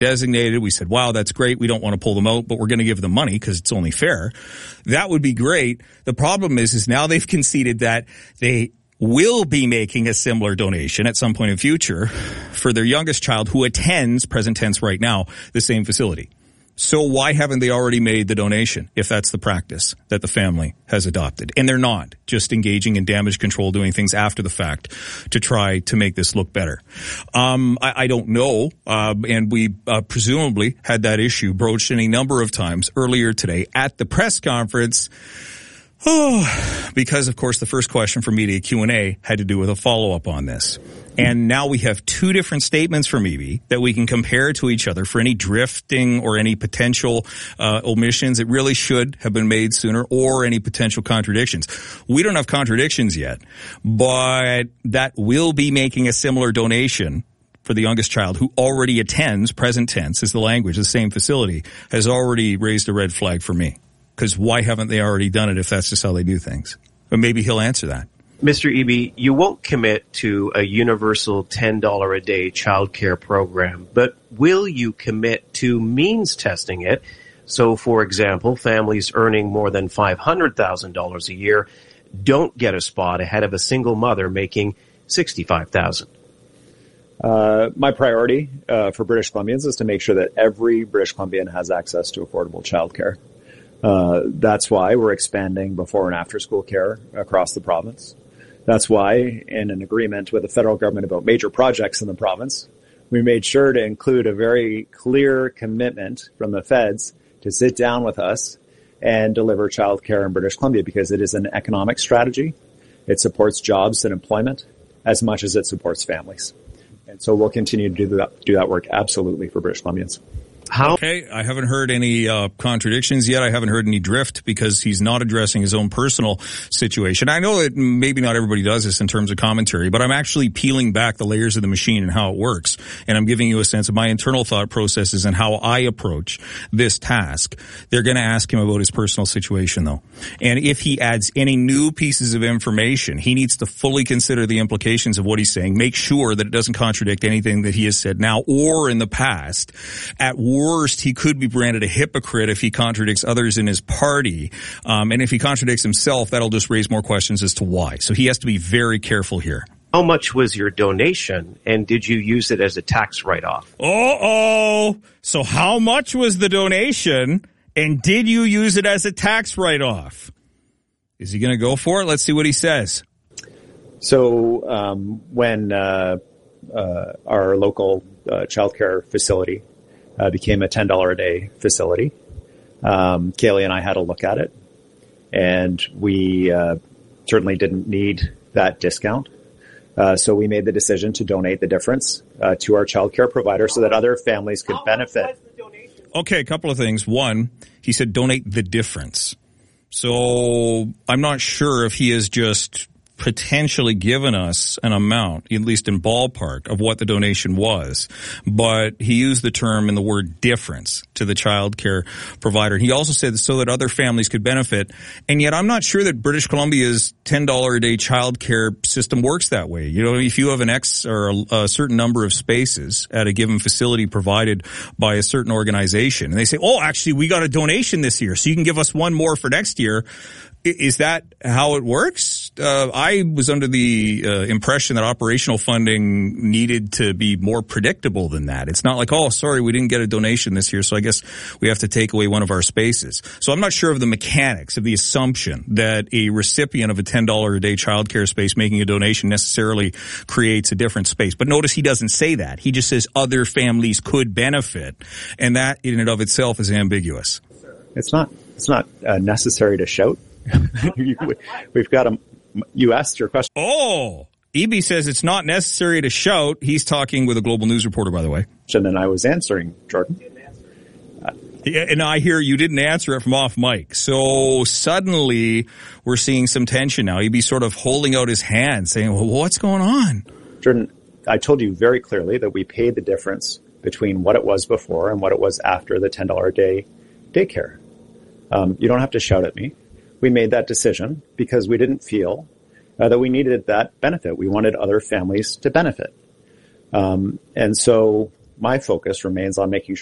designated. We said, wow, that's great. We don't want to pull them out, but we're going to give them money because it's only fair. That would be great. The problem is now they've conceded that they will be making a similar donation at some point in future for their youngest child who attends, present tense right now, the same facility. So why haven't they already made the donation if that's the practice that the family has adopted? And they're not just engaging in damage control, doing things after the fact to try to make this look better. I don't know. And we presumably had that issue broached any number of times earlier today at the press conference. Because, of course, the first question for media Q&A had to do with a follow-up on this. And now we have two different statements from Eby that we can compare to each other for any drifting or any potential omissions that really should have been made sooner, or any potential contradictions. We don't have contradictions yet, but that will be making a similar donation for the youngest child who already attends, present tense is the language, the same facility, has already raised a red flag for me. Because why haven't they already done it if that's just how they do things? But maybe he'll answer that. Mr. Eby, you won't commit to a universal $10 a day childcare program, but will you commit to means testing it? So, for example, families earning more than $500,000 a year don't get a spot ahead of a single mother making $65,000. My priority for British Columbians is to make sure that every British Columbian has access to affordable childcare. That's why we're expanding before and after school care across the province. That's why, in an agreement with the federal government about major projects in the province, we made sure to include a very clear commitment from the feds to sit down with us and deliver childcare in British Columbia, because it is an economic strategy. It supports jobs and employment as much as it supports families. And so we'll continue to do that work absolutely for British Columbians. Okay, I haven't heard any contradictions yet. I haven't heard any drift because he's not addressing his own personal situation. I know that maybe not everybody does this in terms of commentary, but I'm actually peeling back the layers of the machine and how it works. And I'm giving you a sense of my internal thought processes and how I approach this task. They're going to ask him about his personal situation, though. And if he adds any new pieces of information, he needs to fully consider the implications of what he's saying, make sure that it doesn't contradict anything that he has said now or in the past. At worst, he could be branded a hypocrite if he contradicts others in his party. And if he contradicts himself, that'll just raise more questions as to why. So he has to be very careful here. How much was your donation, and did you use it as a tax write-off? So how much was the donation, and did you use it as a tax write-off? Is he going to go for it? Let's see what he says. So when our local childcare facility became a $10 a day facility, Kaylee and I had a look at it, and we certainly didn't need that discount. So we made the decision to donate the difference to our childcare provider so that other families could benefit. Okay, a couple of things. One, he said donate the difference. So I'm not sure if he has just potentially given us an amount, at least in ballpark, of what the donation was. But he used the term and the word difference to the child care provider. He also said so that other families could benefit. And yet I'm not sure that British Columbia's $10 a day child care system works that way. You know, if you have an X or a certain number of spaces at a given facility provided by a certain organization, and they say, oh, actually, we got a donation this year, so you can give us one more for next year. Is that how it works? I was under the impression that operational funding needed to be more predictable than that. It's not like, oh, sorry, we didn't get a donation this year, so I guess we have to take away one of our spaces. So I'm not sure of the mechanics of the assumption that a recipient of a $10 a day childcare space making a donation necessarily creates a different space. But notice he doesn't say that. He just says other families could benefit, and that in and of itself is ambiguous. It's not necessary to shout. We've got you asked your question. Oh, Eby says it's not necessary to shout. He's talking with a Global News reporter, by the way. And I was answering, Jordan. Yeah, and I hear you didn't answer it from off mic. So suddenly we're seeing some tension now. Eby's sort of holding out his hand saying, well, what's going on? Jordan, I told you very clearly that we paid the difference between what it was before and what it was after the $10 a day daycare. You don't have to shout at me. We made that decision because we didn't feel that we needed that benefit. We wanted other families to benefit. And so my focus remains on making